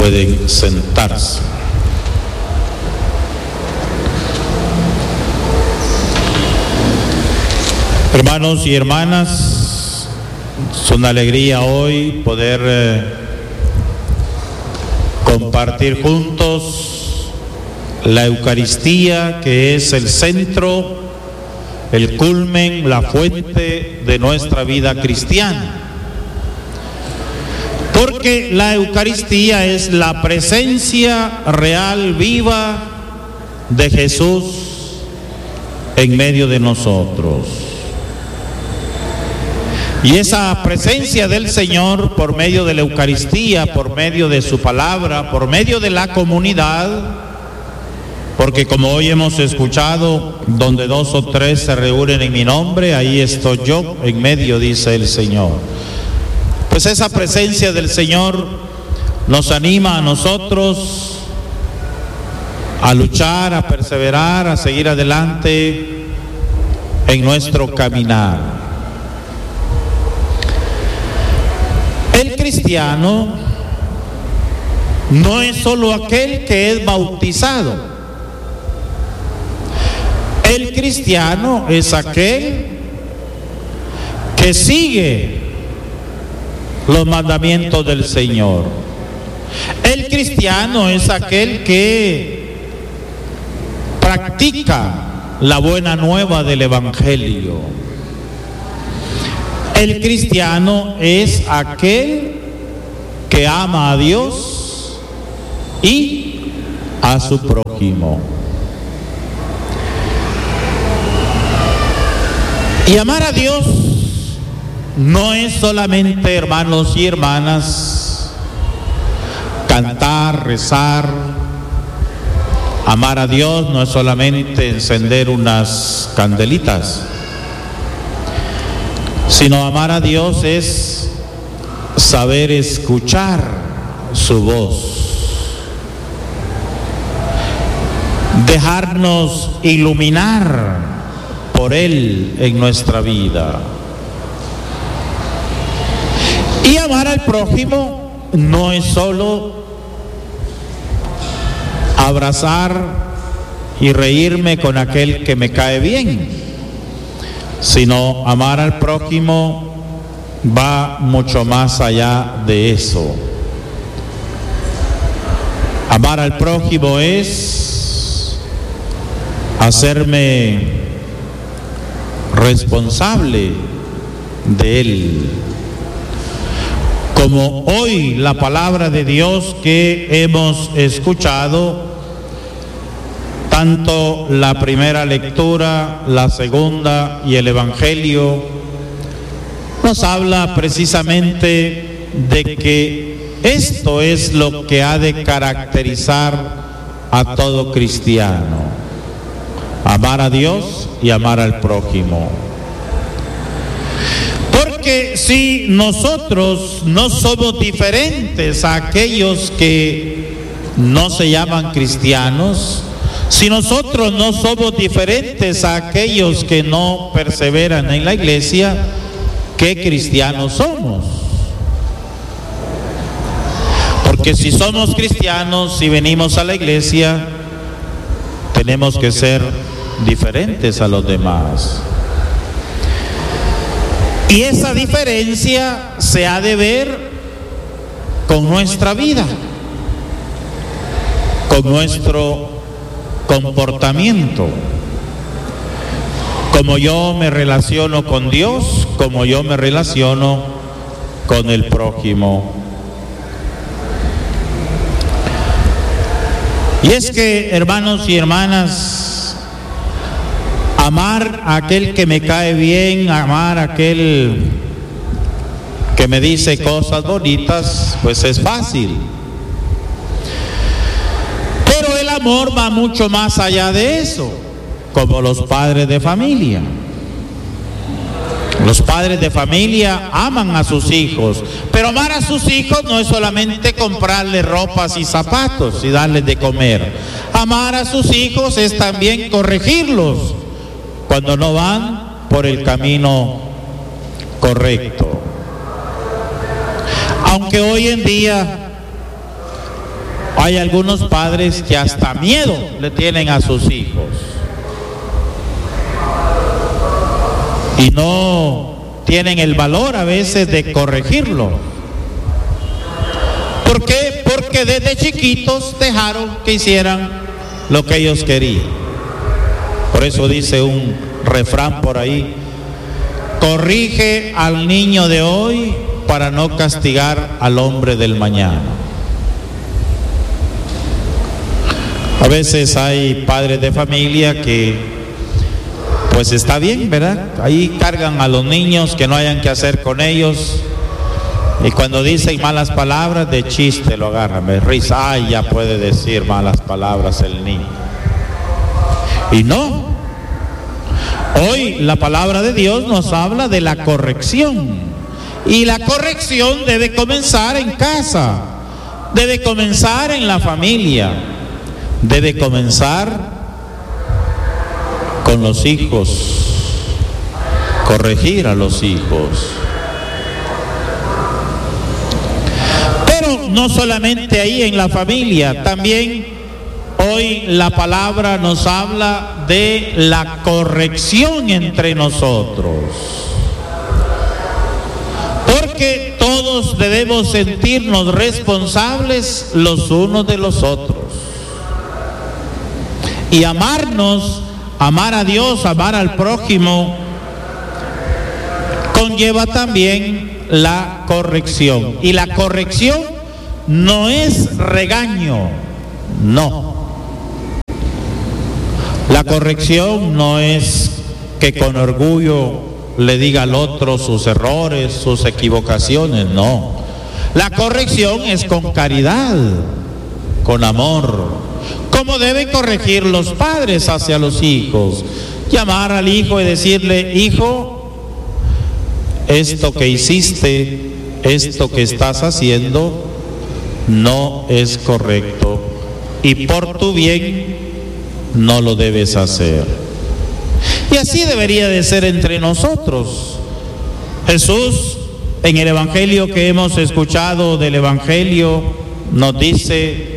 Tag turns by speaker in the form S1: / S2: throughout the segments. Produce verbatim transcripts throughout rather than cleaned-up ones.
S1: Pueden sentarse. Hermanos y hermanas, es una alegría hoy poder eh, compartir juntos la Eucaristía, que es el centro, el culmen, la fuente de nuestra vida cristiana. Porque la Eucaristía es la presencia real, viva de Jesús en medio de nosotros. Y esa presencia del Señor por medio de la Eucaristía, por medio de su palabra, por medio de la comunidad, porque como hoy hemos escuchado, donde dos o tres se reúnen en mi nombre, ahí estoy yo en medio, dice el Señor. Pues esa presencia del Señor nos anima a nosotros a luchar, a perseverar, a seguir adelante en nuestro caminar. El cristiano no es solo aquel que es bautizado. El cristiano es aquel que sigue los mandamientos del Señor. El cristiano es aquel que practica la buena nueva del Evangelio. El cristiano es aquel que ama a Dios y a su prójimo. Y amar a Dios no es solamente, hermanos y hermanas, cantar, rezar. Amar a Dios no es solamente encender unas candelitas, sino amar a Dios es saber escuchar su voz, dejarnos iluminar por Él en nuestra vida. Y amar al prójimo no es solo abrazar y reírme con aquel que me cae bien, sino amar al prójimo va mucho más allá de eso. Amar al prójimo es hacerme responsable de él. Como hoy la palabra de Dios que hemos escuchado, tanto la primera lectura, la segunda y el Evangelio, nos habla precisamente de que esto es lo que ha de caracterizar a todo cristiano: amar a Dios y amar al prójimo. Porque si nosotros no somos diferentes a aquellos que no se llaman cristianos, si nosotros no somos diferentes a aquellos que no perseveran en la iglesia, ¿qué cristianos somos? Porque si somos cristianos, si venimos a la iglesia, tenemos que ser diferentes a los demás. Y esa diferencia se ha de ver con nuestra vida, con nuestro comportamiento, como yo me relaciono con Dios, como yo me relaciono con el prójimo. Y es que, hermanos y hermanas, amar a aquel que me cae bien, amar a aquel que me dice cosas bonitas, pues es fácil. Pero el amor va mucho más allá de eso, como los padres de familia. Los padres de familia aman a sus hijos, pero amar a sus hijos no es solamente comprarles ropas y zapatos y darles de comer. Amar a sus hijos es también corregirlos cuando no van por el camino correcto. Aunque hoy en día Hay algunos padres que hasta miedo le tienen a sus hijos y no tienen el valor a veces de corregirlo. ¿Por qué? Porque desde chiquitos dejaron que hicieran lo que ellos querían. Por eso dice un refrán por ahí: corrige al niño de hoy para no castigar al hombre del mañana. A veces hay padres de familia que, pues está bien, ¿verdad? Ahí cargan a los niños que no hayan que hacer con ellos, y cuando dicen malas palabras, de chiste lo agarran, me risa, ay, ya puede decir malas palabras el niño. Y no, hoy la palabra de Dios nos habla de la corrección, y la corrección debe comenzar en casa, debe comenzar en la familia, debe comenzar con los hijos, corregir a los hijos. Pero no solamente ahí en la familia, también hoy la palabra nos habla de la corrección entre nosotros. Porque todos debemos sentirnos responsables los unos de los otros. Y amarnos, amar a Dios, amar al prójimo, conlleva también la corrección. Y la corrección no es regaño, no. La corrección no es que con orgullo le diga al otro sus errores, sus equivocaciones, no. La corrección es con caridad, con amor, como deben corregir los padres hacia los hijos. Llamar al hijo y decirle: hijo, esto que hiciste, esto que estás haciendo, no es correcto, y por tu bien no lo debes hacer. Y así debería de ser entre nosotros. Jesús, en el Evangelio que hemos escuchado del Evangelio, nos dice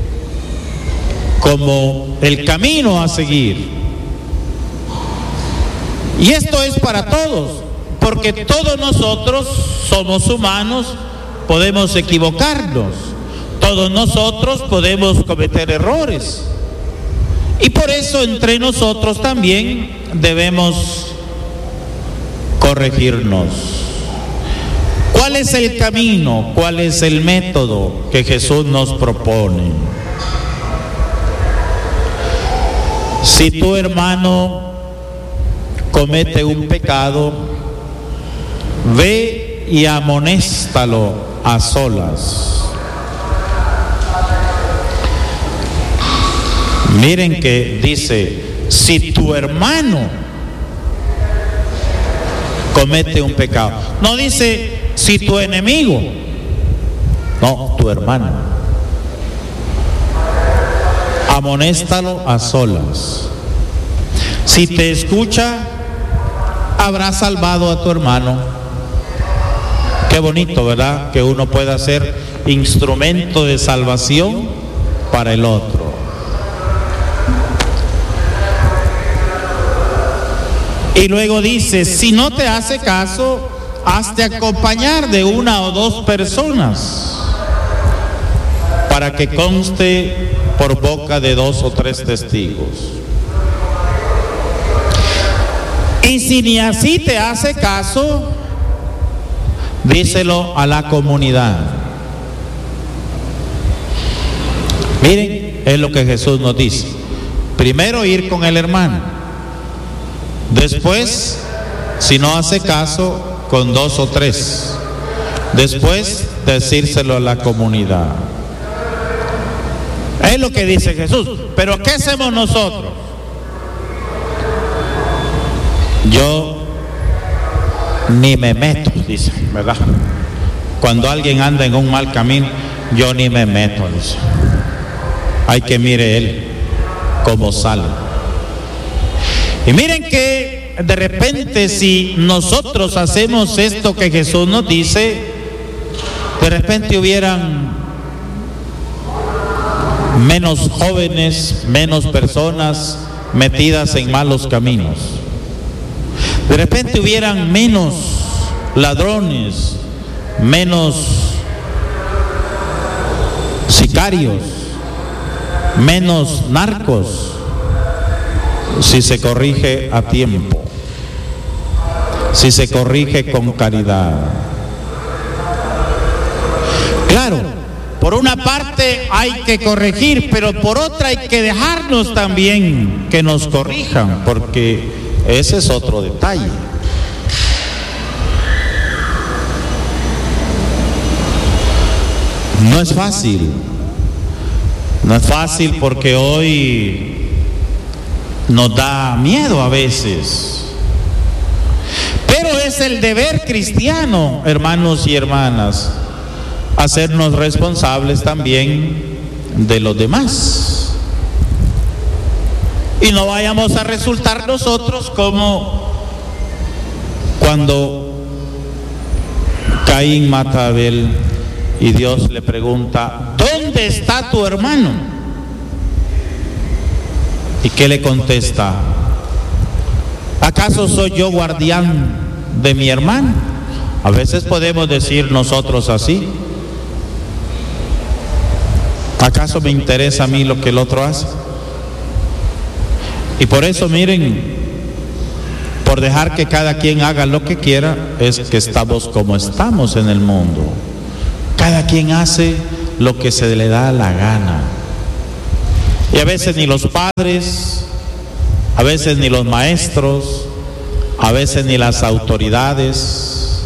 S1: como el camino a seguir. Y esto es para todos, porque todos nosotros somos humanos, podemos equivocarnos, todos nosotros podemos cometer errores. Y por eso entre nosotros también debemos corregirnos. ¿Cuál es el camino? ¿Cuál es el método que Jesús nos propone? Si tu hermano comete un pecado, ve y amonéstalo a solas. Miren que dice: si tu hermano comete un pecado. No dice si tu enemigo, no, tu hermano. Amonéstalo a solas. Si te escucha, habrás salvado a tu hermano. Qué bonito, ¿verdad? Que uno pueda ser instrumento de salvación para el otro. Y luego dice: si no te hace caso, hazte acompañar de una o dos personas, para que conste por boca de dos o tres testigos. Y si ni así te hace caso, díselo a la comunidad. Miren, es lo que Jesús nos dice. Primero ir con el hermano. Después, si no hace caso, con dos o tres. Después, decírselo a la comunidad. Es lo que dice Jesús. Pero ¿qué hacemos nosotros? Yo ni me meto, dice, ¿verdad? Cuando alguien anda en un mal camino, yo ni me meto, dice. Hay que mire él cómo sale. Y miren que de repente, si nosotros hacemos esto que Jesús nos dice, de repente hubieran menos jóvenes, menos personas metidas en malos caminos. De repente hubieran menos ladrones, menos sicarios, menos narcos, si se corrige a tiempo, si se corrige con caridad. Claro, por una parte hay que corregir, pero por otra hay que dejarnos también que nos corrijan, porque ese es otro detalle. No es fácil, no es fácil porque hoy nos da miedo a veces, pero es el deber cristiano, hermanos y hermanas, hacernos responsables también de los demás. Y no vayamos a resultar nosotros como cuando Caín mata a Abel y Dios le pregunta: ¿dónde está tu hermano? ¿Y qué le contesta? ¿Acaso soy yo guardián de mi hermano? A veces podemos decir nosotros así: ¿acaso me interesa a mí lo que el otro hace? Y por eso, miren, por dejar que cada quien haga lo que quiera, es que estamos como estamos en el mundo. Cada quien hace lo que se le da la gana. Y a veces ni los padres, a veces ni los maestros, a veces ni las autoridades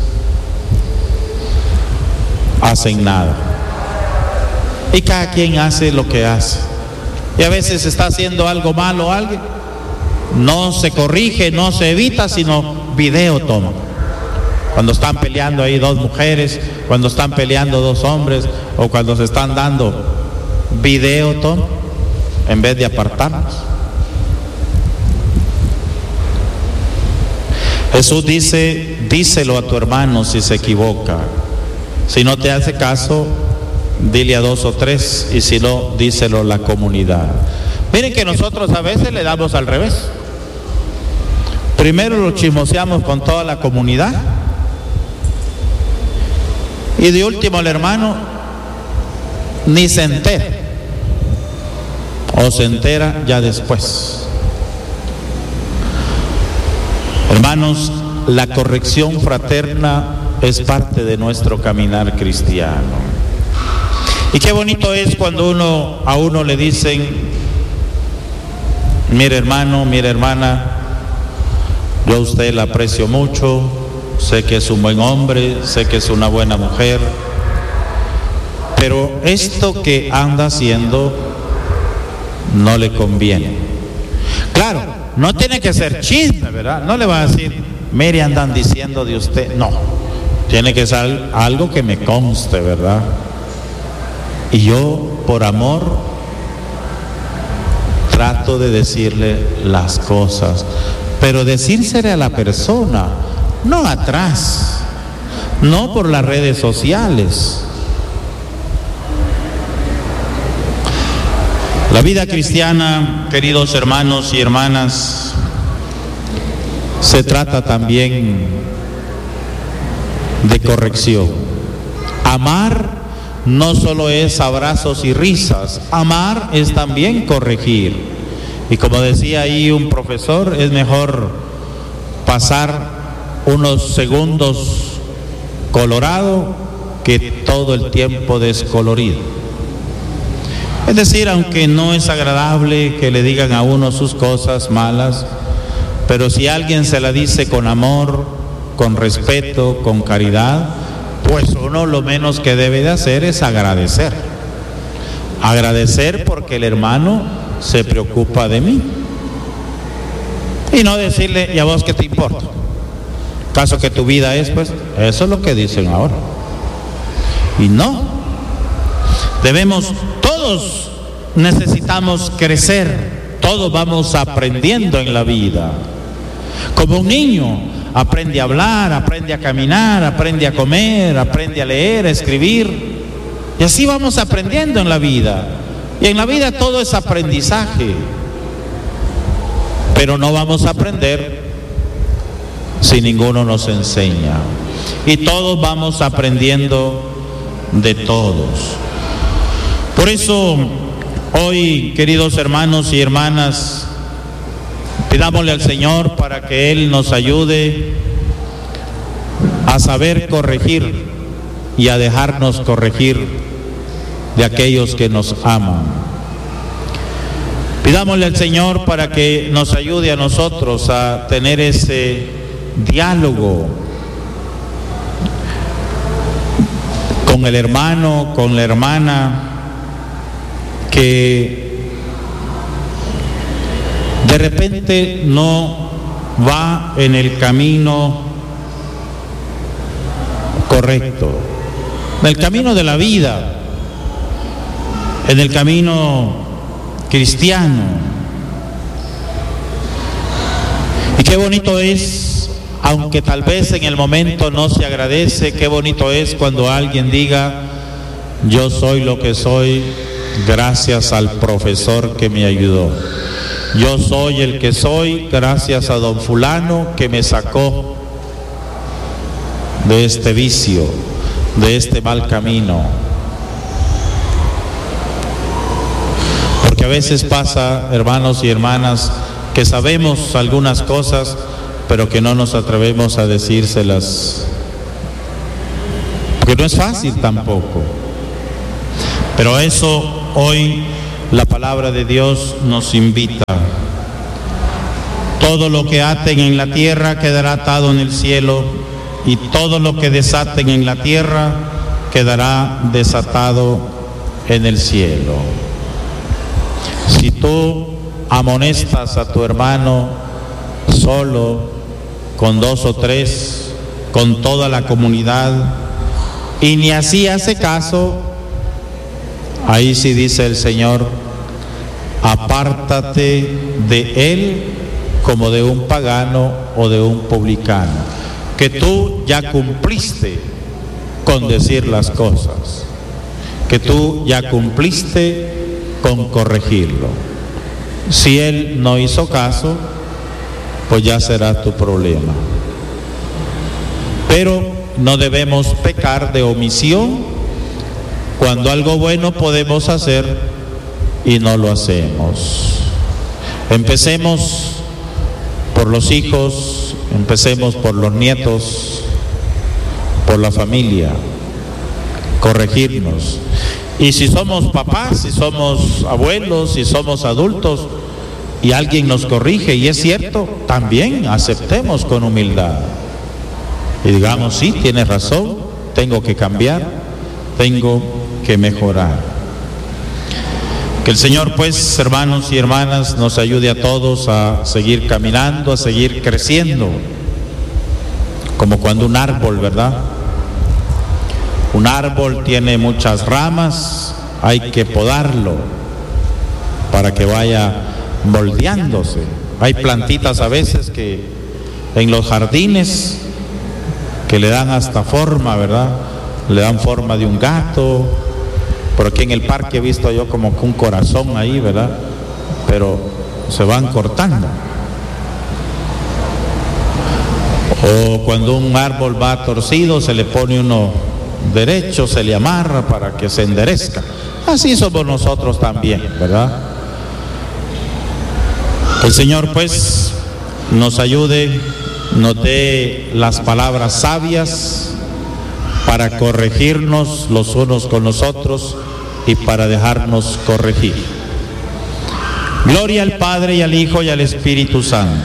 S1: hacen nada. Y cada quien hace lo que hace. Y a veces está haciendo algo malo alguien, no se corrige, no se evita, sino video toma. Cuando están peleando ahí dos mujeres, cuando están peleando dos hombres, o cuando se están dando, video toma, en vez de apartarnos. Jesús dice: díselo a tu hermano si se equivoca. Si no te hace caso, dile a dos o tres, y si no, díselo a la comunidad. Miren que nosotros a veces le damos al revés. Primero lo chismoseamos con toda la comunidad, y de último el hermano ni se entera, o se entera ya después. Hermanos, la corrección fraterna es parte de nuestro caminar cristiano. Y qué bonito es cuando uno a uno le dicen: mire hermano, mire hermana, yo a usted la aprecio mucho, sé que es un buen hombre, sé que es una buena mujer, pero esto que anda haciendo no le conviene. Claro, no tiene que ser chisme, ¿verdad? No le va a decir: mire, andan diciendo de usted. No, tiene que ser algo que me conste, ¿verdad? Y yo, por amor, trato de decirle las cosas, pero decírsele a la persona, no atrás, no por las redes sociales. La vida cristiana, queridos hermanos y hermanas, se trata también de corrección. Amar no solo es abrazos y risas, amar es también corregir. Y como decía ahí un profesor, es mejor pasar unos segundos colorado que todo el tiempo descolorido. Es decir, aunque no es agradable que le digan a uno sus cosas malas, pero si alguien se la dice con amor, con respeto, con caridad, pues uno lo menos que debe de hacer es agradecer. Agradecer porque el hermano se preocupa de mí. Y no decirle: ¿y a vos qué te importa? ¿Caso que tu vida es? Pues eso es lo que dicen ahora. Y no. Debemos, todos necesitamos crecer. Todos vamos aprendiendo en la vida. Como un niño aprende a hablar, aprende a caminar, aprende a comer, aprende a leer, a escribir. Y así vamos aprendiendo en la vida. Y en la vida todo es aprendizaje, pero no vamos a aprender si ninguno nos enseña. Y todos vamos aprendiendo de todos. Por eso, hoy, queridos hermanos y hermanas, pidámosle al Señor para que Él nos ayude a saber corregir y a dejarnos corregir de aquellos que nos aman. Pidámosle al Señor para que nos ayude a nosotros a tener ese diálogo con el hermano, con la hermana, que de repente no va en el camino correcto, en el camino de la vida, en el camino cristiano. Y qué bonito es, aunque tal vez en el momento no se agradece, qué bonito es cuando alguien diga: yo soy lo que soy gracias al profesor que me ayudó. Yo soy el que soy gracias a don fulano que me sacó de este vicio, de este mal camino. Porque a veces pasa, hermanos y hermanas, que sabemos algunas cosas, pero que no nos atrevemos a decírselas, porque no es fácil tampoco. Pero eso hoy la palabra de Dios nos invita. Todo lo que aten en la tierra quedará atado en el cielo, y todo lo que desaten en la tierra quedará desatado en el cielo. Si tú amonestas a tu hermano solo, con dos o tres, con toda la comunidad, y ni así hace caso, ahí sí dice el Señor: apártate de él como de un pagano o de un publicano, que tú ya cumpliste con decir las cosas, que tú ya cumpliste con corregirlo. Si él no hizo caso, pues ya será tu problema. Pero no debemos pecar de omisión cuando algo bueno podemos hacer y no lo hacemos. Empecemos por los hijos, empecemos por los nietos, por la familia, corregirnos. Y si somos papás, si somos abuelos, si somos adultos y alguien nos corrige y es cierto, también aceptemos con humildad y digamos: sí, tienes razón, tengo que cambiar, tengo que mejorar. Que el Señor, pues, hermanos y hermanas, nos ayude a todos a seguir caminando, a seguir creciendo, como cuando un árbol, ¿verdad? Un árbol tiene muchas ramas, hay que podarlo para que vaya moldeándose. Hay plantitas a veces que en los jardines que le dan hasta forma, ¿verdad? Le dan forma de un gato. Por aquí en el parque he visto yo como que un corazón ahí, ¿verdad? Pero se van cortando. O cuando un árbol va torcido, se le pone uno derecho, se le amarra para que se enderezca. Así somos nosotros también, ¿verdad? El Señor, pues, nos ayude, nos dé las palabras sabias para corregirnos los unos con los otros y para dejarnos corregir. Gloria al Padre y al Hijo y al Espíritu Santo.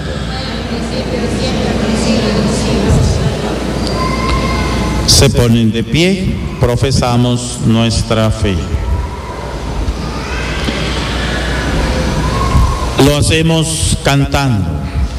S1: Se ponen de pie, profesamos nuestra fe. Lo hacemos cantando.